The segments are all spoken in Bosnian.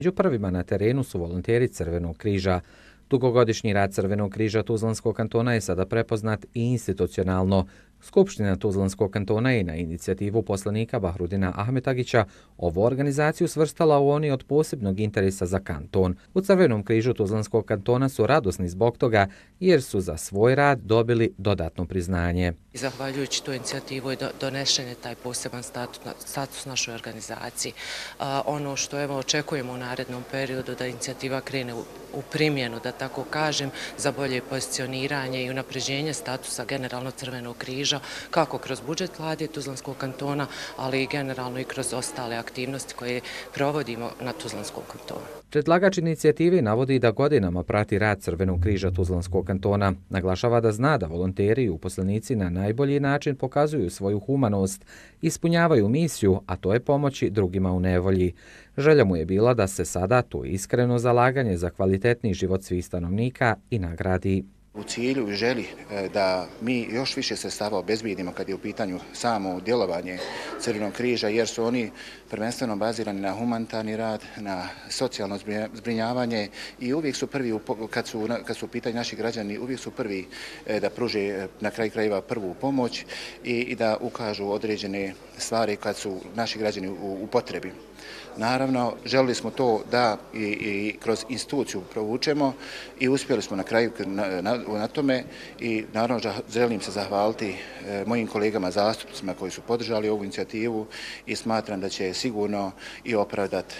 Među prvima na terenu su volonteri Crvenog križa. Dugogodišnji rad Crvenog križa Tuzlanskog kantona je sada prepoznat i institucionalno. Skupština Tuzlanskog kantona je na inicijativu poslanika Bahrudina Ahmetagića ovu organizaciju svrstala u oni od posebnog interesa za kanton. U Crvenom križu Tuzlanskog kantona su radosni zbog toga jer su za svoj rad dobili dodatno priznanje. Zahvaljujući toj inicijativu je donešen je taj poseban status našoj organizaciji. Ono što očekujemo u narednom periodu da inicijativa krene u primjenu, da tako kažem, za bolje pozicioniranje i unapređenje statusa generalno Crvenog križa, kako kroz budžet vlade Tuzlanskog kantona, ali i generalno i kroz ostale aktivnosti koje provodimo na Tuzlanskom kantonu. Predlagač inicijative navodi da godinama prati rad Crvenog križa Tuzlanskog kantona. Naglašava da zna da volonteri i uposlenici na najbolji način pokazuju svoju humanost, ispunjavaju misiju, a to je pomoći drugima u nevolji. Želja mu je bila da se sada to iskreno zalaganje za kvalitetni život svih stanovnika i nagradi. U cilju i želi da mi još više sredstava obezbijedimo kad je u pitanju samo djelovanje Crvenog križa, jer su oni prvenstveno bazirani na humanitarni rad, na socijalno zbrinjavanje i uvijek su prvi, kad su u pitanju naši građani, uvijek su prvi da pruže na kraju krajeva prvu pomoć i da ukažu određene stvari kad su naši građani u potrebi. Naravno, želili smo to da i kroz instituciju provučemo i uspjeli smo na kraju na tome i naravno želim se zahvaliti mojim kolegama zastupnicima koji su podržali ovu inicijativu i smatram da će sigurno i opravdati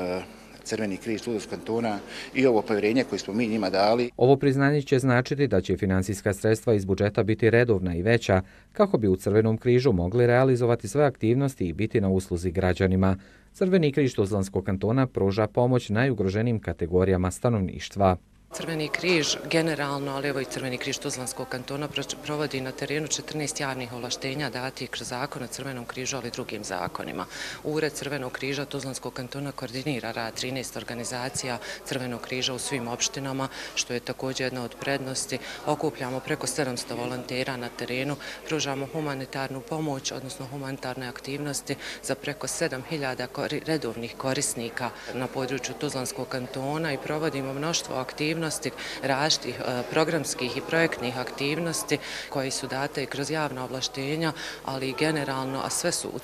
Crveni križ Tuzlanskog kantona i ovo povjerenje koje smo mi njima dali. Ovo priznanje će značiti da će finansijska sredstva iz budžeta biti redovna i veća kako bi u Crvenom križu mogli realizovati sve aktivnosti i biti na usluzi građanima. Crveni križ Tuzlanskog kantona pruža pomoć najugroženijim kategorijama stanovništva. Crveni križ generalno, ali evo i Crveni križ Tuzlanskog kantona provodi na terenu 14 javnih ovlaštenja dati kroz zakon o Crvenom križu, ali i drugim zakonima. Ured Crvenog križa Tuzlanskog kantona koordinira rad 13 organizacija Crvenog križa u svim opštinama, što je također jedna od prednosti. Okupljamo preko 700 volontera na terenu, pružamo humanitarnu pomoć, odnosno humanitarne aktivnosti za preko 7000 redovnih korisnika na području Tuzlanskog kantona i provodimo mnoštvo aktivnosti, različitih programskih i projektnih aktivnosti koji su date i kroz javna ovlaštenja, ali i generalno, a sve su u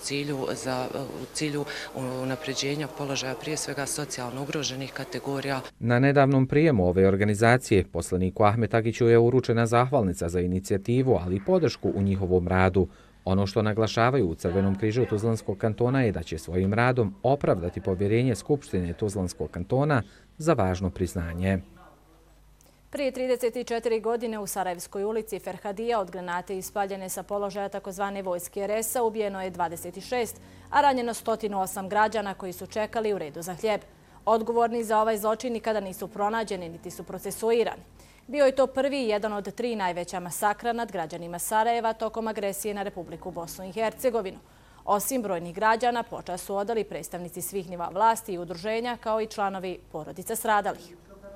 cilju unapređenja položaja prije svega socijalno ugroženih kategorija. Na nedavnom prijemu ove organizacije poslaniku Ahmetagiću je uručena zahvalnica za inicijativu, ali i podršku u njihovom radu. Ono što naglašavaju u Crvenom križu Tuzlanskog kantona je da će svojim radom opravdati povjerenje Skupštine Tuzlanskog kantona za važno priznanje. Prije 34 godine u Sarajevskoj ulici Ferhadija od granate ispaljene sa položaja tzv. Vojske RS-a ubijeno je 26, a ranjeno 108 građana koji su čekali u redu za hljeb. Odgovorni za ovaj zločin nikada nisu pronađeni niti su procesuirani. Bio je to prvi i jedan od 3 najveća masakra nad građanima Sarajeva tokom agresije na Republiku Bosnu i Hercegovinu. Osim brojnih građana, počast su odali predstavnici svih nivoa vlasti i udruženja kao i članovi porodica stradalih.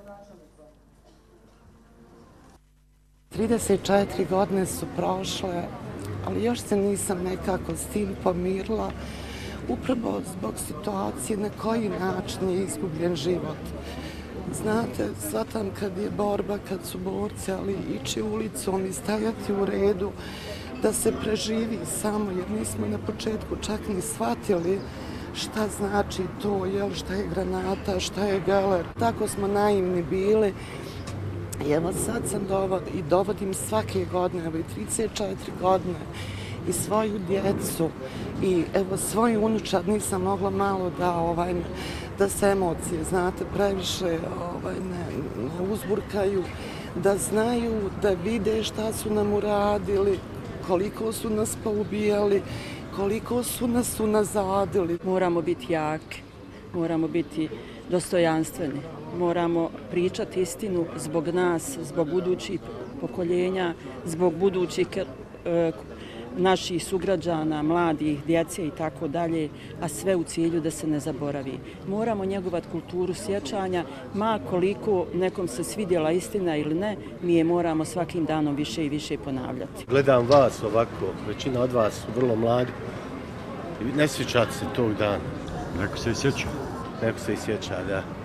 34 godine su prošle, ali još se nisam nekako s tim pomirila, upravo zbog situacije na koji način je izgubljen život. Znate, shvatam kad je borba, kad su borci, ali ići ulicom i stajati u redu, da se preživi samo, jer nismo na početku čak ni shvatili šta znači to, šta je granata, šta je geler. Tako smo naivni bili. I evo sad sam dovodim svake godine, evo i 34 godine, i svoju djecu i evo svoju unučad nisam mogla malo da se emocije, znate, previše ne uzburkaju, da znaju, da vide šta su nam uradili, koliko su nas poubijali, koliko su nas unazadili. Moramo biti jaki, moramo biti dostojanstveni. Moramo pričati istinu zbog nas, zbog budućih pokoljenja, zbog budućih naših sugrađana, mladih, djece i tako dalje, a sve u cilju da se ne zaboravi. Moramo njegovati kulturu sjećanja, ma koliko nekom se svidjela istina ili ne, mi je moramo svakim danom više i više ponavljati. Gledam vas ovako, većina od vas su vrlo mladi i ne sjećate se tog dana. Neko se sjeća. neko se i sjeća, da.